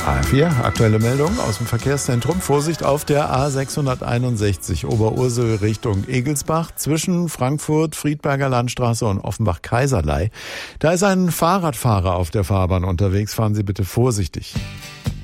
A4, aktuelle Meldung aus dem Verkehrszentrum. Vorsicht auf der A661 Oberursel Richtung Egelsbach zwischen Frankfurt, Friedberger Landstraße und Offenbach-Kaiserlei. Da ist ein Fahrradfahrer auf der Fahrbahn unterwegs. Fahren Sie bitte vorsichtig.